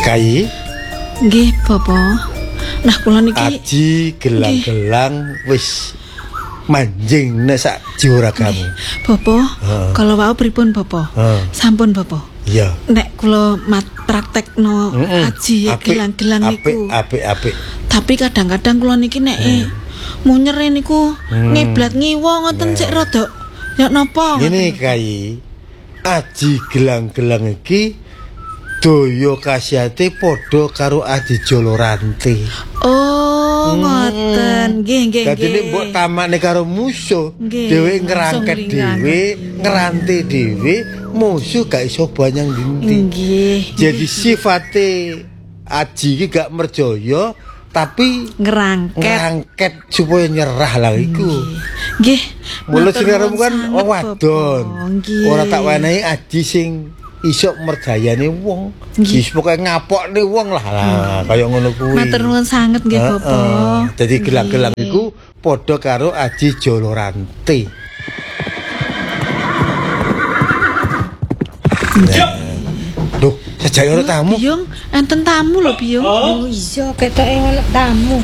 Kai. Nggih, Bapak. Nah, kula niki Aji gelang-gelang wis manjing nek sak jiwa kamu. Bapak, kalau wau pripun Bapak? Sampun Bapak. Iya. Nek kula praktekno aji gelang-gelang niku. Apik. Tapi kadang-kadang kula niki nek munyer niku ngiblat ngiwa ngoten sik rada ya napa? Ngene Kai. Aji gelang-gelang iki daya khasiate padha karo Adi Jolorante. Oh, ngoten. Nggih. Dadi mbok tamakne karo musuh, dhewe ngerangket dhewe, ngeranti dhewe, musuh gak iso banyang dinti. Nggih. Jadi sifate Aji iki gak merjaya tapi ngerangket supaya nyerah lah iku. Nggih. Mula sirahmu kan wadon. Ora tak wenehi Aji sing iso merjayane wong. Wis pokoke ngapokne wong lah kaya ngono kuwi. Matur nuwun sanget nggih Bapak. Dadi gelang-gelang iku padha karo Aji Jolorante. Duh, sajake ora tamu. Biyung, enten tamu lho, Biyung. Oh iya, ketoke ono tamu.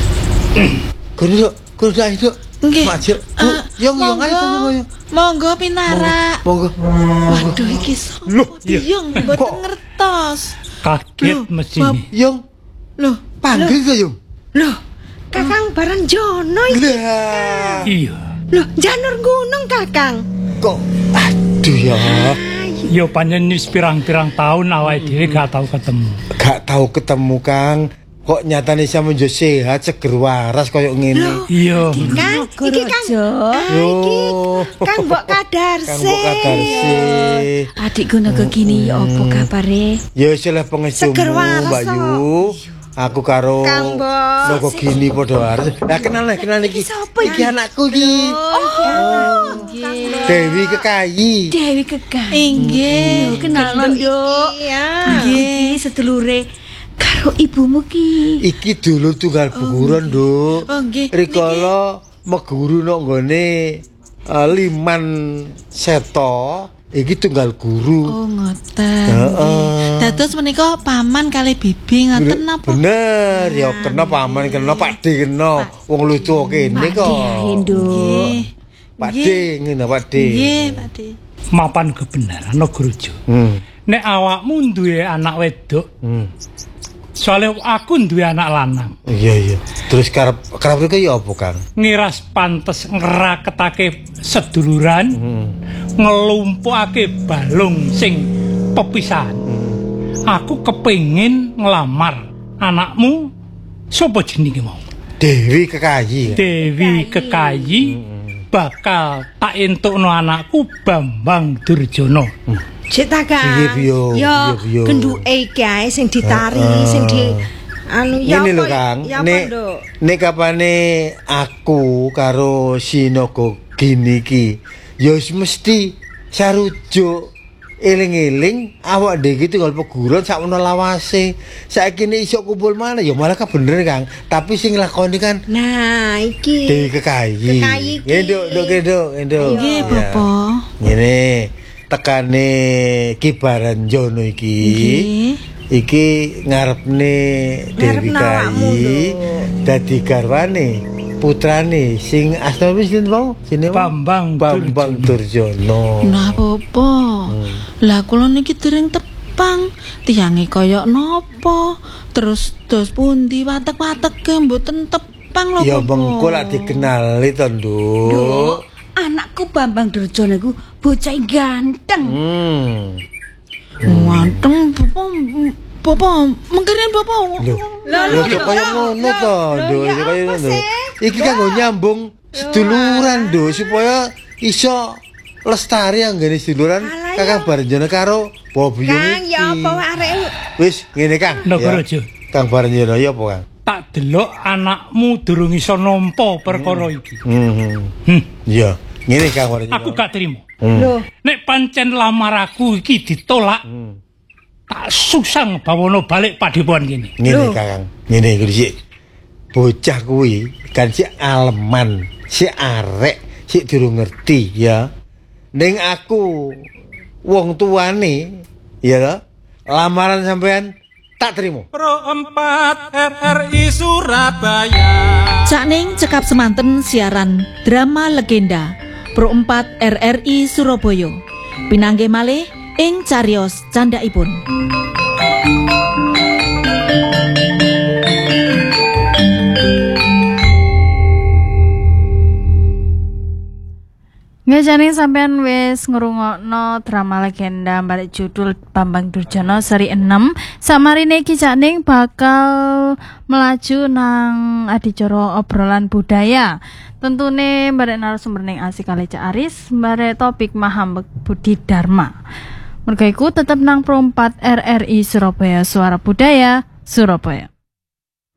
Kudu itu. Nggih. Maju. Yung ayo. Monggo pinara. Monggo. Waduh iki sapa? Biyung mboten ngertos. Kaget mesti. Yung. Loh, panggil kok Yung. Loh, Kakang Baranjono iki. Lah. Iya. Loh, janur gunung Kakang. Kok aduh ya. Yo pancen wis pirang-pirang tahun awake dhewe gak tau ketemu. Gak tau ketemu Kang. Kok nyatane sama jo sehat seger waras koyo ngene. Iya. Kang, iki Kang. Iki Kang Mbok Kadarse. Adikku nego gini ya apa kabare? Ya wis lah pengestumu Mbak Yu. Aku karo nego gini padha waras. Lah kenal iki. Iki anakku iki. Dewi Kekayi. Inggih, Kenal Nduk. nggih sedulure karo ibumu ki. Iki dulur tunggal bukuran, Nduk. Oh nggih. Rikala meguru nang nggone Liman Seto, iki tunggal guru. Oh ngoten. Dados menika paman kali bibi ngoten napa? Bener, ya kena paman kena Pakde kena. Wong lucu kene kok. Nggih. Pakde ngene Pakde. Nggih, Pakde. Mapan kebenaran no Gurujo. Nek awakmu duwe anak wedok. Soale aku duwe anak lanang. Iya. Terus karep iki ya apa, Kang? Ngiras pantes ngraketake seduluran. Ngelumpukake balung sing pepisahan. Aku kepengin ngelamar anakmu. Sopo jenenge mau? Dewi Kekayi. Dewi Kekayi bakal tak entukno anakku Bambang Durjono. Cek ta Kang. Ya genduke iki ae sing ditari, sing di anu ya. Ngene lho Kang. Nek kapane aku karo Sinaga Gini iki ya mesti sarujuk eling-eling awak dhewe iki tinggal peguron sakmono lawase. Saiki nek iso kumpul mana ya malah bener Kang. Tapi sing lakoni kan nah iki Dewi Kekayi. Nduk. Nggih, Bapak. Ngene tekane Ki Baranjono iki. Iki ngarepne Dewi Kekayi dadi garwane putrane sing asmane sinten wau? Jenenge Bambang Durjono. Nah, Bapak. Lah kula niki dereng tepang. Tiyange kaya napa? Terus dos pundi watek-wateke mboten tepang lho, Bapak. Ya mengko lak dikenali to, Nduk. Anakku Bambang Durjono iku bocah ganteng. Ganteng, Bapak. Mengkirin Bapak. Lho kaya ngono to, Nduk. Kaya ngono. Iki kanggo nyambung seduluran, Nduk, supaya iso lestari anggone seduluran Kakang Baranjono karo Bobiyung iki. Kang, ya apa arek? Wis ngene Kang. No Gurujo. Kang Baranjono ya apa Kang? Tak delok anakmu durung iso nampa perkara iki. Iya, ngene Kang Baranjono. Aku gak trimo. Loh, Nek pancen lamar aku iki ditolak, tak susah bawono balik padepokan kene. Ngene Kang. Ngene iki sik. Bocah kuwi kan sik aleman, sik arek, sik durung ngerti ya. Ning aku wong tuane ya lamaran sampean tak terima. Pro 4 RRI Surabaya. Cakning cekap semanten siaran drama legenda Pro 4 RRI Surabaya. Pinanggih malih ing cariyos candhaipun. Ngejane sampean wis ngrungokno drama legenda balik judul Bambang Durjono seri 6. Samarine iki Cakning bakal melaju nang adicara obrolan budaya. Tentune barek narasumber ning asik kali Cak Aris, barek topik Mahambe Budi Dharma. Merga iku tetep nang Pro 4 RRI Surabaya, Suara Budaya Surabaya.